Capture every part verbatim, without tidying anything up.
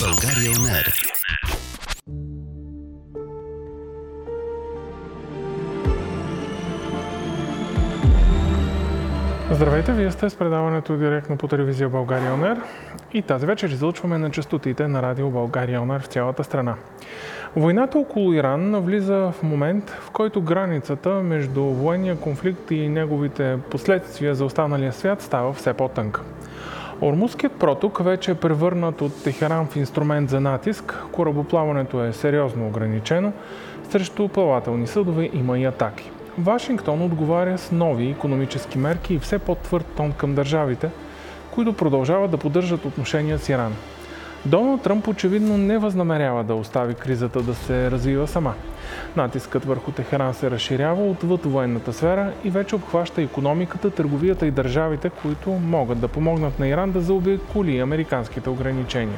България он ер. Здравейте, вие сте с предаването директно по телевизия България он ер и тази вечер излъчваме на честотите на радио България он ер в цялата страна. Войната около Иран навлиза в момент, в който границата между военния конфликт и неговите последствия за останалия свят става все по-тънка. Ормузският проток вече е превърнат от Техеран в инструмент за натиск, корабоплаването е сериозно ограничено, срещу плавателни съдове има и атаки. Вашингтон отговаря с нови икономически мерки и все по-твърд тон към държавите, които продължават да поддържат отношения с Иран. Доналд Тръмп очевидно не възнамерява да остави кризата да се развива сама. Натискът върху Техеран се разширява отвъд военната сфера и вече обхваща икономиката, търговията и държавите, които могат да помогнат на Иран да заобиколи американските ограничения.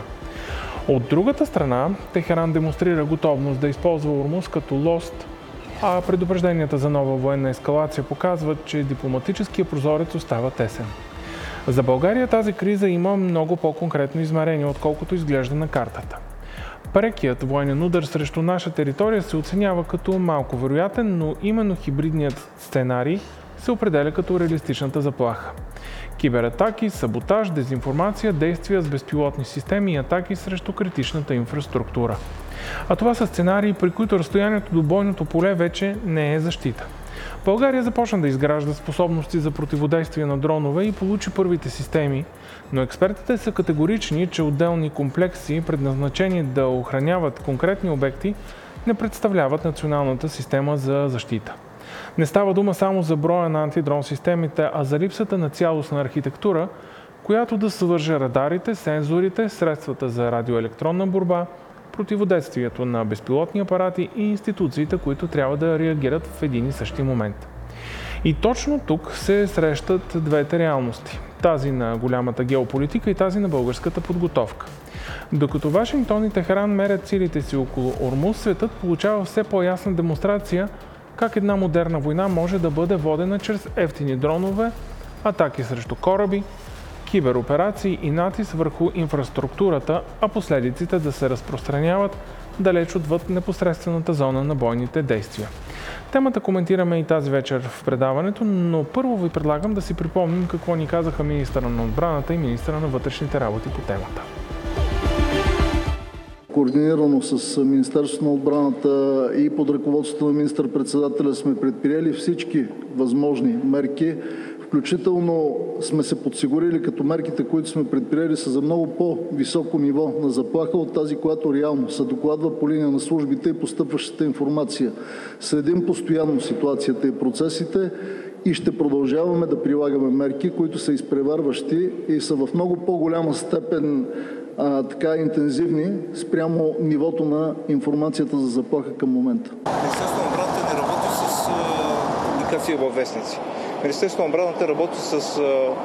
От другата страна, Техеран демонстрира готовност да използва Ормуз като лост, а предупрежденията за нова военна ескалация показват, че дипломатическия прозорец остава тесен. За България тази криза има много по-конкретно измерение, отколкото изглежда на картата. Прекият военен удар срещу наша територия се оценява като малко вероятен, но именно хибридният сценарий се определя като реалистичната заплаха. Кибератаки, саботаж, дезинформация, действия с безпилотни системи и атаки срещу критичната инфраструктура. А това са сценарии, при които разстоянието до бойното поле вече не е защита. България започна да изгражда способности за противодействие на дронове и получи първите системи, но експертите са категорични, че отделни комплекси, предназначени да охраняват конкретни обекти, не представляват националната система за защита. Не става дума само за броя на антидрон системите, а за липсата на цялостна архитектура, която да свърже радарите, сензорите, средствата за радиоелектронна борба, противодействието на безпилотни апарати и институциите, които трябва да реагират в един и същи момент. И точно тук се срещат двете реалности. Тази на голямата геополитика и тази на българската подготовка. Докато Вашингтон и Техеран мерят силите си около Ормуз, светът получава все по-ясна демонстрация как една модерна война може да бъде водена чрез евтини дронове, атаки срещу кораби, кибероперации и натиск върху инфраструктурата, а последиците да се разпространяват далеч отвъд непосредствената зона на бойните действия. Темата коментираме и тази вечер в предаването, но първо ви предлагам да си припомним какво ни казаха министъра на отбраната и министъра на вътрешните работи по темата. Координирано с Министерството на отбраната и под ръководството на министър-председателя сме предприели всички възможни мерки. Включително сме се подсигурили, като мерките, които сме предприели, са за много по-високо ниво на заплаха от тази, която реално се докладва по линия на службите и постъпващата информация. Следим постоянно ситуацията и процесите и ще продължаваме да прилагаме мерки, които са изпреварващи и са в много по-голяма степен а, така интензивни спрямо нивото на информацията за заплаха към момента. Министерството на отбраната не работи с публикация във вестници. Министерството на отбраната работи с